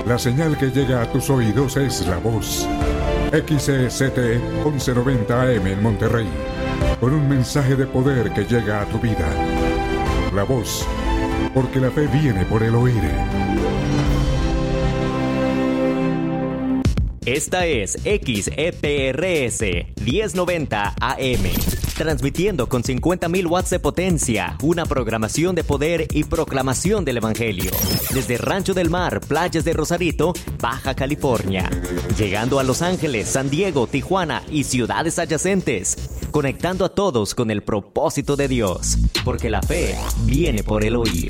La señal que llega a tus oídos es La Voz. XECT 1190 AM en Monterrey, con un mensaje de poder que llega a tu vida. La Voz, porque la fe viene por el oír. Esta es XEPRS 1090 AM, transmitiendo con 50.000 watts de potencia, una programación de poder y proclamación del Evangelio. Desde Rancho del Mar, playas de Rosarito, Baja California, llegando a Los Ángeles, San Diego, Tijuana y ciudades adyacentes, conectando a todos con el propósito de Dios, porque la fe viene por el oír.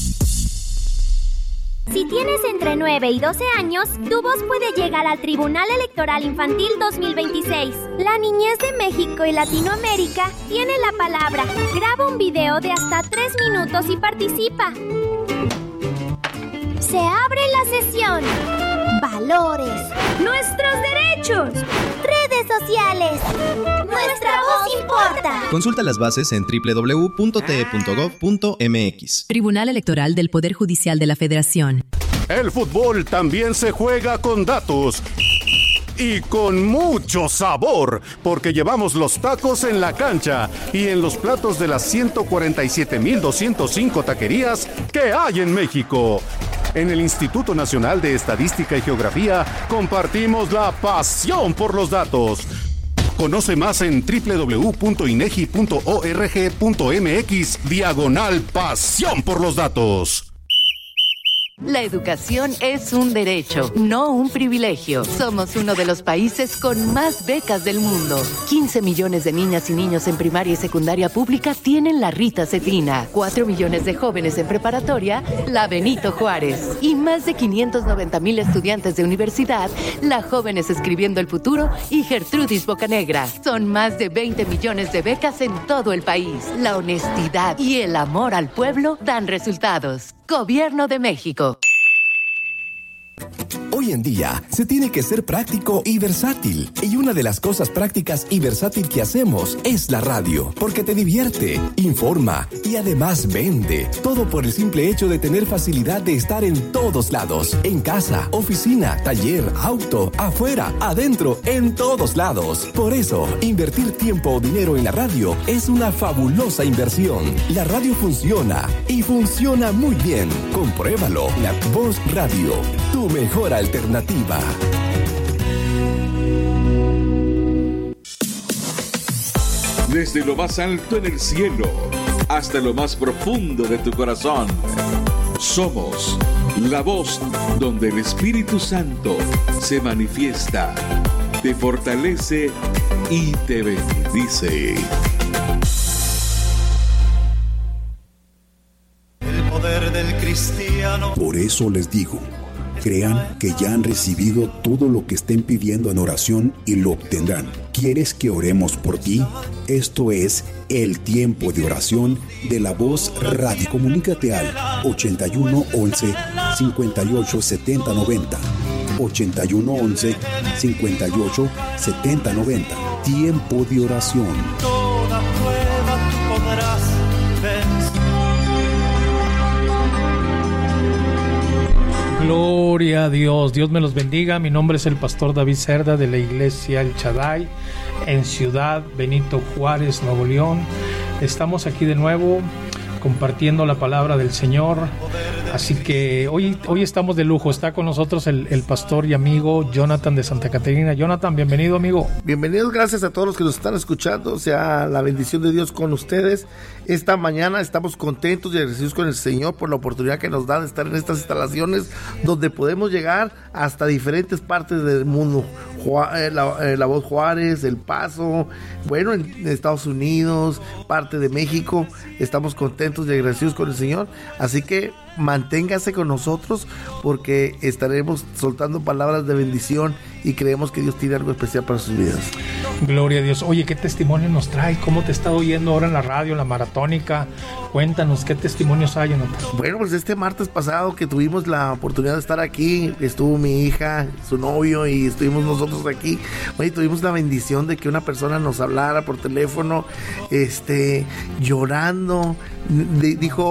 Si tienes entre 9 y 12 años, tu voz puede llegar al Tribunal Electoral Infantil 2026. La niñez de México y Latinoamérica tiene la palabra. Graba un video de hasta 3 minutos y participa. Se abre la sesión. Valores. Nuestros derechos. Redes sociales. Nuestra voz importa. Consulta las bases en www.te.gov.mx. Tribunal Electoral del Poder Judicial de la Federación. El fútbol también se juega con datos. Y con mucho sabor, porque llevamos los tacos en la cancha y en los platos de las 147,205 taquerías que hay en México. En el Instituto Nacional de Estadística y Geografía compartimos la pasión por los datos. Conoce más en www.inegi.org.mx/pasión por los datos. La educación es un derecho, no un privilegio. Somos uno de los países con más becas del mundo. 15 millones de niñas y niños en primaria y secundaria pública tienen la Rita Cetina. 4 millones de jóvenes en preparatoria, la Benito Juárez. Y más de 590,000 estudiantes de universidad, la Jóvenes Escribiendo el Futuro y Gertrudis Bocanegra. Son más de 20 millones de becas en todo el país. La honestidad y el amor al pueblo dan resultados. Gobierno de México. Hoy en día se tiene que ser práctico y versátil. Y una de las cosas prácticas y versátil que hacemos es la radio, porque te divierte, informa y además vende. Todo por el simple hecho de tener facilidad de estar en todos lados. En casa, oficina, taller, auto, afuera, adentro, en todos lados. Por eso, invertir tiempo o dinero en la radio es una fabulosa inversión. La radio funciona y funciona muy bien. Compruébalo. La Voz Radio, tu mejor alternativa. Desde lo más alto en el cielo hasta lo más profundo de tu corazón, somos la voz donde el Espíritu Santo se manifiesta, te fortalece y te bendice. El poder del cristiano. Por eso les digo, crean que ya han recibido todo lo que estén pidiendo en oración y lo obtendrán. ¿Quieres que oremos por ti? Esto es el tiempo de oración de La Voz Radio. Comunícate al 81 11 58 70 90. 81 11 58 70 90. Tiempo de oración. Toda prueba tú podrás vencer. Gloria a Dios, Dios me los bendiga. Mi nombre es el pastor David Cerda de la iglesia El Shaddai en Ciudad Benito Juárez, Nuevo León. Estamos aquí de nuevo compartiendo la palabra del Señor. Así que hoy estamos de lujo. Está con nosotros el pastor y amigo Jonathan de Santa Catarina. Jonathan, bienvenido, amigo. Bienvenidos, gracias a todos los que nos están escuchando. Sea la bendición de Dios con ustedes. Esta mañana estamos contentos y agradecidos con el Señor por la oportunidad que nos da de estar en estas instalaciones donde podemos llegar hasta diferentes partes del mundo. La Voz Juárez, El Paso, bueno, en Estados Unidos, parte de México. Estamos contentos y agradecidos con el Señor. Así que manténgase con nosotros porque estaremos soltando palabras de bendición y creemos que Dios tiene algo especial para sus vidas. Gloria a Dios. Oye, ¿qué testimonio nos trae? ¿Cómo te está oyendo ahora en la radio, en la maratónica? Cuéntanos, ¿qué testimonios hay, Jonathan? Bueno, pues este martes pasado que tuvimos la oportunidad de estar aquí, estuvo mi hija, su novio y estuvimos nosotros aquí. Oye, tuvimos la bendición de que una persona nos hablara por teléfono, llorando, dijo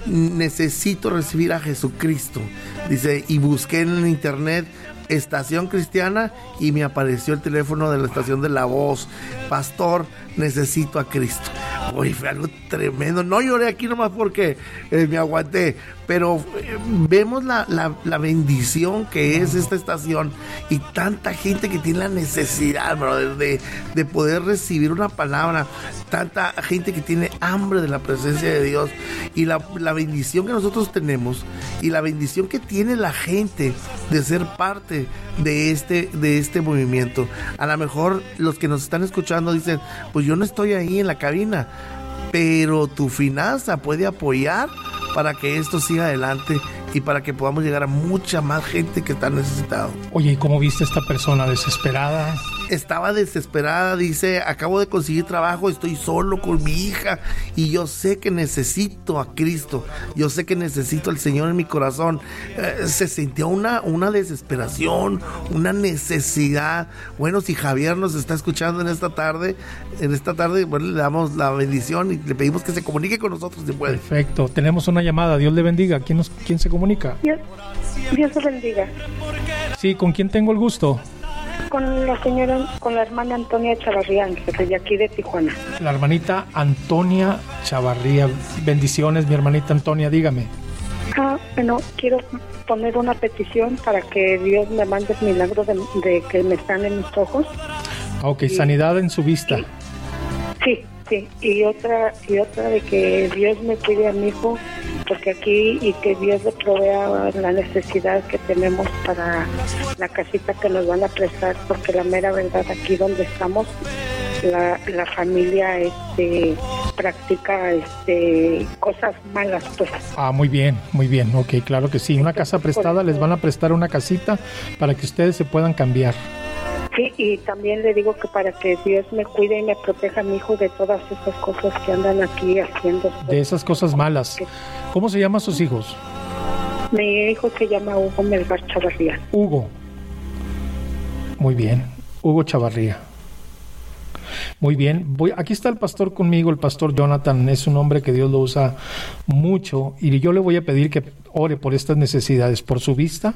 necesito recibir a Jesucristo. Dice, y busqué en el internet estación cristiana y me apareció el teléfono de la estación de La Voz. Pastor, necesito a Cristo. Uy, fue algo tremendo. No lloré aquí nomás porque me aguanté, pero vemos la bendición que es esta estación y tanta gente que tiene la necesidad, brother, de poder recibir una palabra, tanta gente que tiene hambre de la presencia de Dios, y la bendición que nosotros tenemos y la bendición que tiene la gente de ser parte de este movimiento. A lo mejor los que nos están escuchando dicen, pues yo no estoy ahí en la cabina, pero tu finanza puede apoyar para que esto siga adelante y para que podamos llegar a mucha más gente que está necesitada. Oye, ¿y cómo viste a esta persona desesperada? Estaba desesperada, dice, acabo de conseguir trabajo, estoy solo con mi hija y yo sé que necesito a Cristo, yo sé que necesito al Señor en mi corazón. Se sentía una desesperación, una necesidad. Bueno, si Javier nos está escuchando en esta tarde, bueno, le damos la bendición y le pedimos que se comunique con nosotros si puede. Perfecto, tenemos una llamada, Dios le bendiga. ¿Quién se comunica? Dios te bendiga. Sí, ¿con quién tengo el gusto? Con la hermana Antonia Chavarría, de aquí de Tijuana. La hermanita Antonia Chavarría. Bendiciones, mi hermanita Antonia, dígame. Bueno, quiero poner una petición para que Dios me mande el milagro de que me sanen mis ojos. Ok, sanidad en su vista. Sí. Y otra de que Dios me cuide a mi hijo, porque aquí, y que Dios le provea la necesidad que tenemos para la casita que nos van a prestar, porque la mera verdad aquí donde estamos, la familia practica cosas malas, pues. Muy bien, ok, claro que sí. Una casa prestada, les van a prestar una casita para que ustedes se puedan cambiar. Sí, y también le digo que para que Dios me cuide y me proteja a mi hijo de todas esas cosas que andan aquí haciendo. De esas cosas malas. ¿Cómo se llaman sus hijos? Mi hijo se llama Hugo Melgar Chavarría. Hugo. Muy bien, Hugo Chavarría. Muy bien, aquí está el pastor conmigo, el pastor Jonathan, es un hombre que Dios lo usa mucho y yo le voy a pedir que ore por estas necesidades, por su vista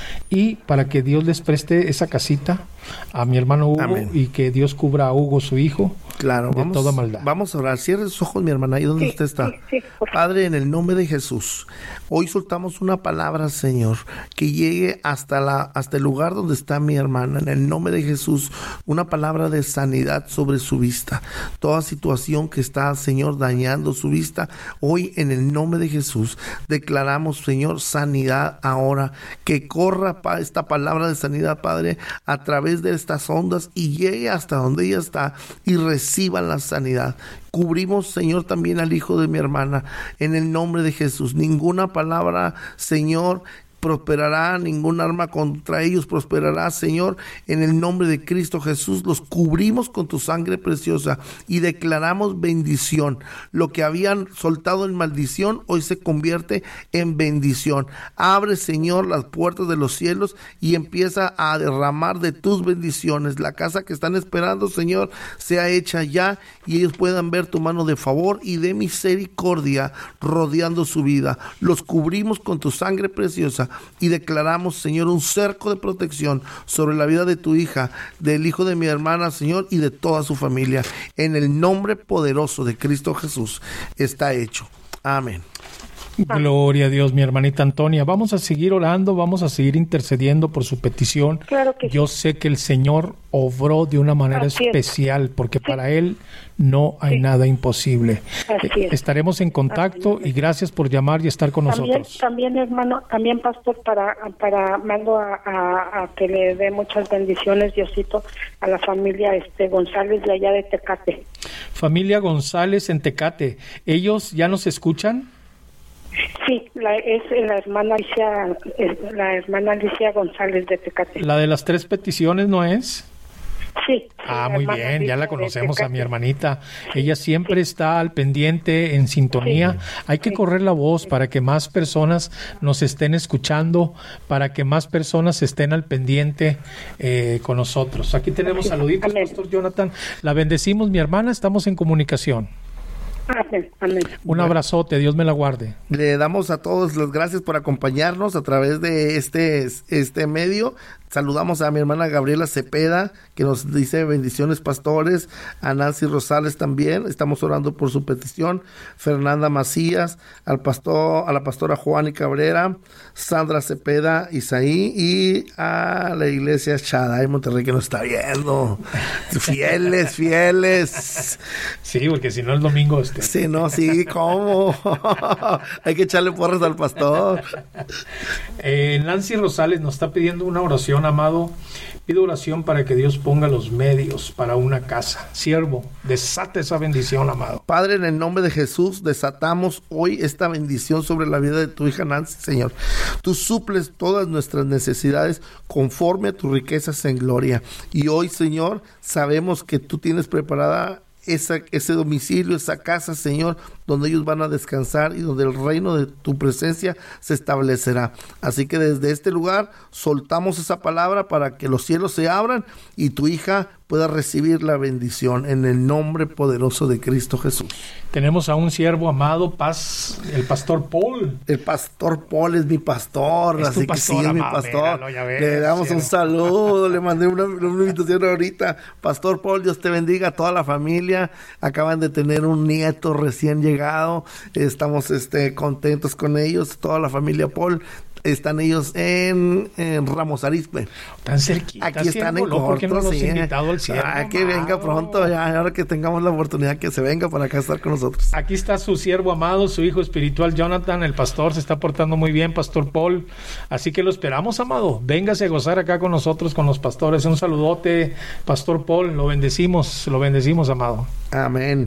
y para que Dios les preste esa casita a mi hermano Hugo. Amén. Y que Dios cubra a Hugo, su hijo, de toda maldad. Vamos a orar. Cierre sus ojos, mi hermana, ahí donde usted está. Sí, Padre, en el nombre de Jesús, hoy soltamos una palabra, Señor, que llegue hasta el lugar donde está mi hermana. En el nombre de Jesús, una palabra de sanidad sobre su vista. Toda situación que está, Señor, dañando su vista, hoy en el nombre de Jesús declaramos, Señor, sanidad ahora. Que corra esta palabra de sanidad, Padre, a través de estas ondas y llegue hasta donde ella está y reciba la sanidad. Cubrimos, Señor, también al hijo de mi hermana en el nombre de Jesús. Ninguna palabra, Señor, prosperará, ningún arma contra ellos prosperará, Señor, en el nombre de Cristo Jesús. Los cubrimos con tu sangre preciosa y declaramos bendición. Lo que habían soltado en maldición hoy se convierte en bendición. Abre, Señor, las puertas de los cielos y empieza a derramar de tus bendiciones. La casa que están esperando, Señor, sea hecha ya y ellos puedan ver tu mano de favor y de misericordia rodeando su vida. Los cubrimos con tu sangre preciosa y declaramos, Señor, un cerco de protección sobre la vida de tu hija, del hijo de mi hermana, Señor, y de toda su familia. En el nombre poderoso de Cristo Jesús está hecho. Amén. Gloria a Dios, mi hermanita Antonia. Vamos a seguir orando, vamos a seguir intercediendo por su petición. Claro que yo sé que el Señor obró de una manera especial, porque para Él no hay nada imposible. Estaremos en contacto y gracias por llamar y estar con nosotros. También, hermano, también, pastor, mando a que le dé muchas bendiciones, Diosito, a la familia González de allá de Tecate. Familia González en Tecate. ¿Ellos ya nos escuchan? Sí, es la hermana Alicia González de Tecate. ¿La de las 3 peticiones no es? Sí. Muy bien, ya la conocemos a mi hermanita. Ella siempre está al pendiente, en sintonía. Hay que correr la voz para que más personas nos estén escuchando, para que más personas estén al pendiente con nosotros. Aquí tenemos saluditos, Pastor Jonathan. La bendecimos, mi hermana, estamos en comunicación. Amén, amén. Un abrazote, Dios me la guarde. Le damos a todos las gracias por acompañarnos a través de este medio. Saludamos a mi hermana Gabriela Cepeda, que nos dice bendiciones, pastores. A Nancy Rosales también, estamos orando por su petición. Fernanda Macías, a la pastora Juani Cabrera, Sandra Cepeda, Isaí, y a la iglesia Shaddai Monterrey, que nos está viendo. Fieles. Sí, porque si no el domingo... Sí, no, sí, ¿cómo? Hay que echarle porras al pastor. Nancy Rosales nos está pidiendo una oración, amado. Pido oración para que Dios ponga los medios para una casa. Siervo, desata esa bendición, amado. Padre, en el nombre de Jesús, desatamos hoy esta bendición sobre la vida de tu hija Nancy, Señor. Tú suples todas nuestras necesidades conforme a tus riquezas en gloria. Y hoy, Señor, sabemos que tú tienes preparada ese domicilio, esa casa, Señor, donde ellos van a descansar y donde el reino de tu presencia se establecerá. Así que desde este lugar soltamos esa palabra para que los cielos se abran y tu hija pueda recibir la bendición en el nombre poderoso de Cristo Jesús. Tenemos a un siervo amado, el pastor Paul. El pastor Paul es mi pastor, es así pastor, que sí, es mi pastor. Le damos un saludo, le mandé una invitación ahorita. Pastor Paul, Dios te bendiga, a toda la familia. Acaban de tener un nieto recién llegado. Estamos contentos con ellos, toda la familia Paul. Están ellos en Ramos Arizpe. Tan cerquita. Aquí están en ¿Por qué no los sí. invitado al cielo? Que venga pronto, ya, ahora que tengamos la oportunidad que se venga para acá a estar con nosotros. Aquí está su siervo amado, su hijo espiritual Jonathan, el pastor, se está portando muy bien, Pastor Paul. Así que lo esperamos, amado. Véngase a gozar acá con nosotros, con los pastores. Un saludote, Pastor Paul. Lo bendecimos, amado. Amén.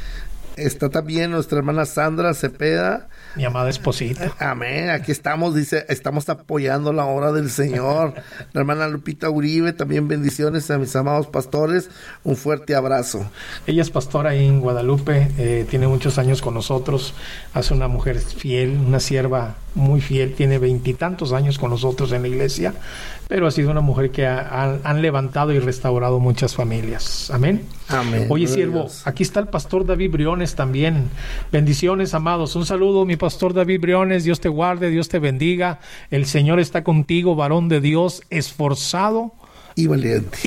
Está también nuestra hermana Sandra Cepeda, mi amada esposita. Amén, aquí estamos, dice, estamos apoyando la obra del Señor. La hermana Lupita Uribe, también bendiciones a mis amados pastores, un fuerte abrazo. Ella es pastora ahí en Guadalupe, tiene muchos años con nosotros, hace una mujer fiel, una sierva muy fiel, tiene 20 y tantos años con nosotros en la iglesia, pero ha sido una mujer que han levantado y restaurado muchas familias. Amén. Amén. Oye, siervo, aquí está el pastor David Briones también. Bendiciones, amados. Un saludo, mi pastor David Briones. Dios te guarde, Dios te bendiga. El Señor está contigo, varón de Dios, esforzado y valiente.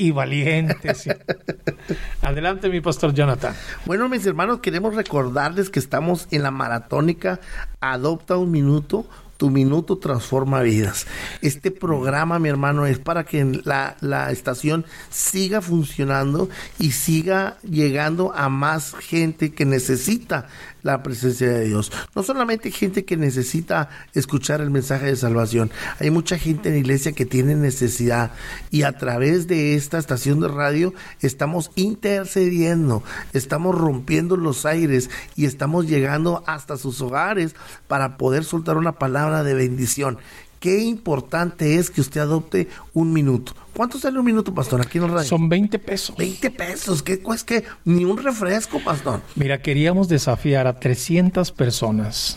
Sí. Adelante, mi pastor Jonathan. Bueno, mis hermanos, queremos recordarles que estamos en la maratónica Adopta un Minuto. Tu minuto transforma vidas. Este programa, mi hermano, es para que la estación siga funcionando y siga llegando a más gente que necesita la presencia de Dios. No solamente gente que necesita escuchar el mensaje de salvación. Hay mucha gente en la iglesia que tiene necesidad y a través de esta estación de radio estamos intercediendo, estamos rompiendo los aires y estamos llegando hasta sus hogares para poder soltar una palabra de bendición. Qué importante es que usted adopte un minuto. ¿Cuánto sale un minuto, pastor, aquí en el radio? Son 20 pesos. 20 pesos, ¿qué es que ni un refresco, pastor? Mira, queríamos desafiar a 300 personas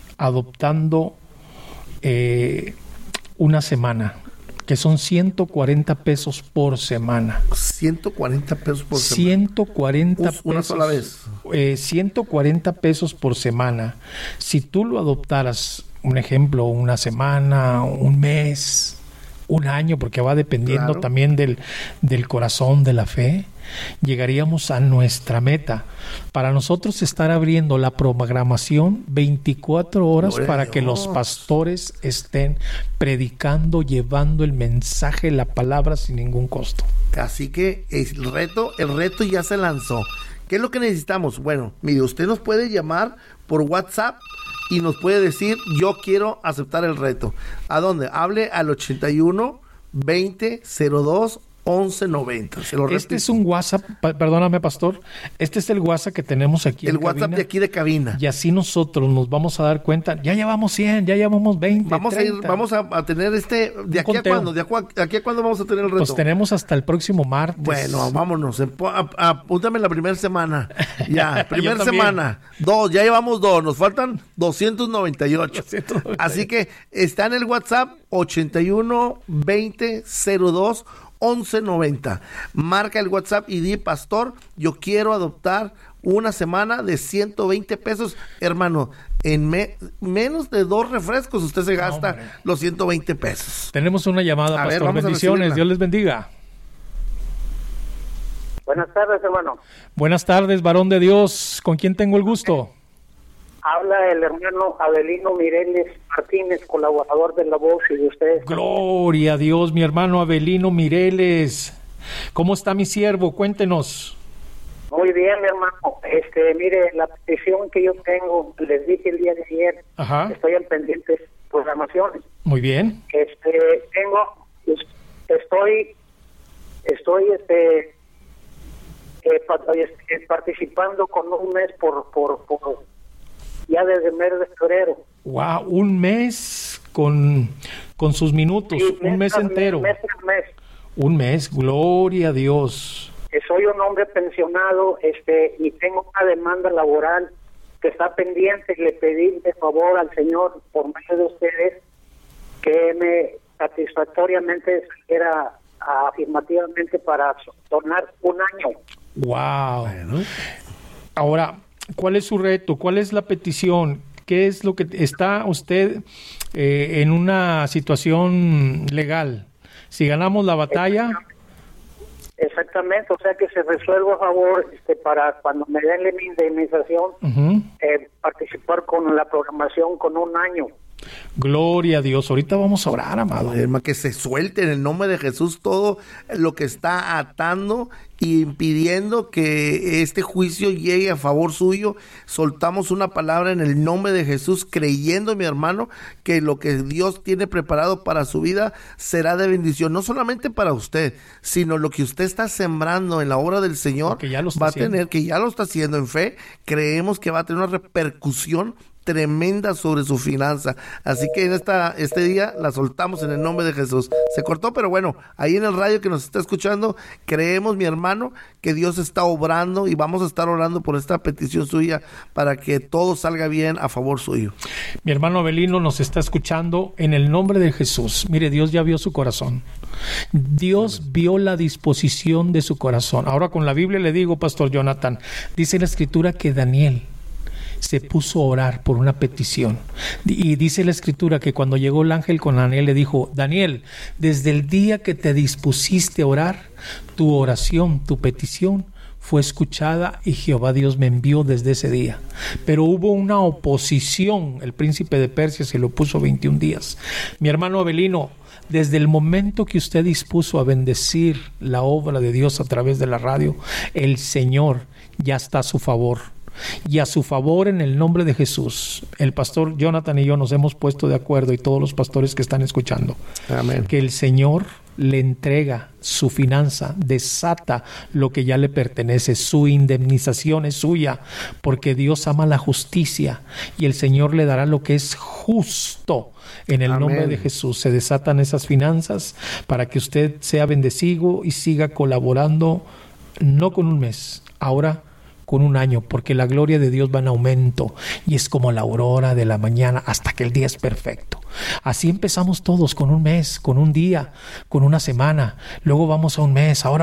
adoptando una semana, que son 140 pesos por semana. 140 pesos por semana. 140 pesos. Una sola vez. 140 pesos por semana. Si tú lo adoptaras, un ejemplo, una semana, un mes, un año, porque va dependiendo también del corazón, de la fe, llegaríamos a nuestra meta. Para nosotros estar abriendo la programación 24 horas Gloria para que los pastores estén predicando, llevando el mensaje, la palabra sin ningún costo. Así que el reto ya se lanzó. ¿Qué es lo que necesitamos? Bueno, mire, usted nos puede llamar por WhatsApp y nos puede decir, yo quiero aceptar el reto. ¿A dónde? Hable al 81 20 02 1190. Se lo repito. Este es un WhatsApp, perdóname, pastor. Este es el WhatsApp que tenemos aquí. El WhatsApp cabina, de aquí de cabina. Y así nosotros nos vamos a dar cuenta. Ya llevamos 100, ya llevamos 20. Vamos a tener ¿de aquí a cuándo? ¿De aquí a cuándo vamos a tener el reto? Pues tenemos hasta el próximo martes. Bueno, vámonos. Apúntame la primera semana. Ya, primera semana. 2, ya llevamos 2. Nos faltan 298. Así que está en el WhatsApp 81 20 02 1190. Marca el WhatsApp y di, pastor, yo quiero adoptar una semana de 120 pesos. Hermano, en menos de 2 refrescos usted se gasta los 120 pesos. Tenemos una llamada, pastor. Bendiciones, Dios les bendiga. Buenas tardes, hermano. Buenas tardes, varón de Dios. ¿Con quién tengo el gusto? Habla el hermano Avelino Mireles Martínez, colaborador de La Voz y de ustedes. Gloria a Dios, mi hermano Avelino Mireles. ¿Cómo está mi siervo? Cuéntenos. Muy bien, hermano. Mire, la petición que yo tengo, les dije el día de ayer, estoy al pendiente de programaciones. Muy bien. Estoy participando con un mes por ya desde el mes de febrero. Wow, un mes con sus minutos, sí, un mes entero. Mes. Un mes, gloria a Dios. Soy un hombre pensionado, y tengo una demanda laboral que está pendiente. Le pedí de favor al Señor, por medio de ustedes, que me satisfactoriamente saliera afirmativamente para tornar un año. Wow. Bueno. Ahora, ¿cuál es su reto? ¿Cuál es la petición? ¿Qué es lo que está usted en una situación legal? Si ganamos la batalla. Exactamente, o sea que se resuelva a favor para cuando me den la indemnización, participar con la programación con un año. Gloria a Dios. Ahorita vamos a orar, amado. Hermano, que se suelte en el nombre de Jesús todo lo que está atando y impidiendo que este juicio llegue a favor suyo. Soltamos una palabra en el nombre de Jesús, creyendo, mi hermano, que lo que Dios tiene preparado para su vida será de bendición, no solamente para usted, sino lo que usted está sembrando en la obra del Señor, que ya lo está haciendo. Que ya lo está haciendo en fe. Creemos que va a tener una repercusión tremenda sobre su finanza. Así que en este día la soltamos en el nombre de Jesús. Se cortó, pero bueno, ahí en el radio que nos está escuchando, creemos, mi hermano, que Dios está obrando y vamos a estar orando por esta petición suya para que todo salga bien a favor suyo. Mi hermano Avelino nos está escuchando en el nombre de Jesús. Mire, Dios ya vio su corazón. Dios vio la disposición de su corazón. Ahora con la Biblia le digo, Pastor Jonathan, dice la Escritura que Daniel se puso a orar por una petición. Y dice la Escritura que cuando llegó el ángel con Daniel le dijo: Daniel, desde el día que te dispusiste a orar, tu oración, tu petición fue escuchada y Jehová Dios me envió desde ese día. Pero hubo una oposición. El príncipe de Persia se lo puso 21 días. Mi hermano Avelino, desde el momento que usted dispuso a bendecir la obra de Dios a través de la radio, el Señor ya está a su favor. Y a su favor, en el nombre de Jesús, el pastor Jonathan y yo nos hemos puesto de acuerdo, y todos los pastores que están escuchando. Amén. Que el Señor le entrega su finanza, desata lo que ya le pertenece. Su indemnización es suya, porque Dios ama la justicia y el Señor le dará lo que es justo. En el nombre de Jesús se desatan esas finanzas para que usted sea bendecido y siga colaborando, no con un mes, ahora con un año, porque la gloria de Dios va en aumento y es como la aurora de la mañana hasta que el día es perfecto. Así empezamos todos, con un mes, con un día, con una semana, luego vamos a un mes, ahora